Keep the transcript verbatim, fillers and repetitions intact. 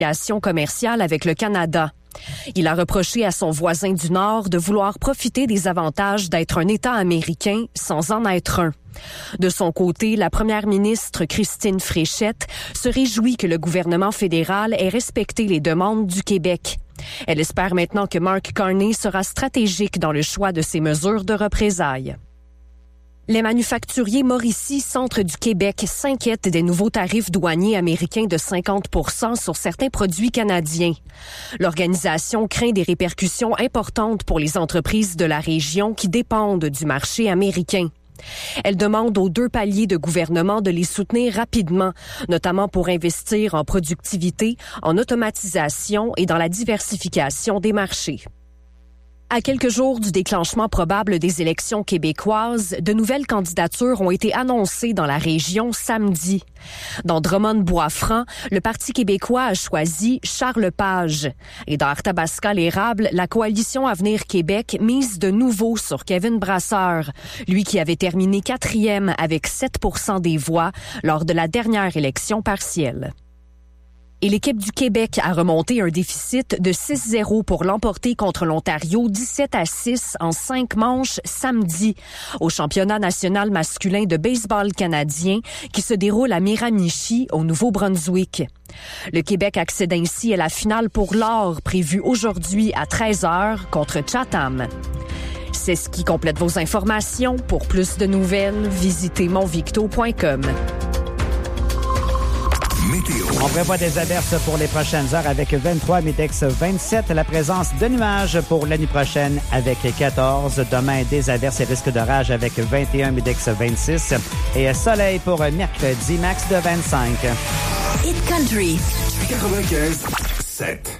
commerciale avec le Canada. Il a reproché à son voisin du Nord de vouloir profiter des avantages d'être un État américain sans en être un. De son côté, la première ministre Christine Fréchette se réjouit que le gouvernement fédéral ait respecté les demandes du Québec. Elle espère maintenant que Mark Carney sera stratégique dans le choix de ses mesures de représailles. Les manufacturiers Mauricie, centre du Québec, s'inquiètent des nouveaux tarifs douaniers américains de cinquante pour cent sur certains produits canadiens. L'organisation craint des répercussions importantes pour les entreprises de la région qui dépendent du marché américain. Elle demande aux deux paliers de gouvernement de les soutenir rapidement, notamment pour investir en productivité, en automatisation et dans la diversification des marchés. À quelques jours du déclenchement probable des élections québécoises, de nouvelles candidatures ont été annoncées dans la région samedi. Dans Drummond-Bois-Franc, le Parti québécois a choisi Charles Page. Et dans Arthabasca-l'Érable, la coalition Avenir Québec mise de nouveau sur Kevin Brasseur, lui qui avait terminé quatrième avec sept pour cent des voix lors de la dernière élection partielle. Et l'équipe du Québec a remonté un déficit de six zéro pour l'emporter contre l'Ontario dix-sept à six en cinq manches samedi au championnat national masculin de baseball canadien qui se déroule à Miramichi au Nouveau-Brunswick. Le Québec accède ainsi à la finale pour l'or prévue aujourd'hui à treize heures contre Chatham. C'est ce qui complète vos informations. Pour plus de nouvelles, visitez monvicto point com. Météo. On prévoit des averses pour les prochaines heures avec vingt-trois, Midex vingt-sept. La présence de nuages pour la nuit prochaine avec quatorze. Demain, des averses et risques d'orage avec vingt et un, Midex vingt-six. Et soleil pour mercredi, max de vingt-cinq. Hit Country. quatre-vingt-quinze sept.